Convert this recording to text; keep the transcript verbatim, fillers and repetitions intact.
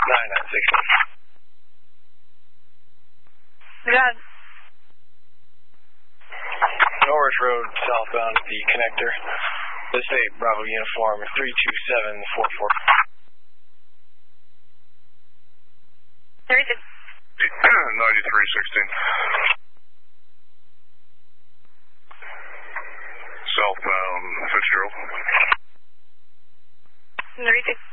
nine nine six. Yeah. Norris Road, southbound at the connector. This eight Bravo uniform three two seven four four. ninety-three sixteen. Southbound Fitzgerald. thirty-two.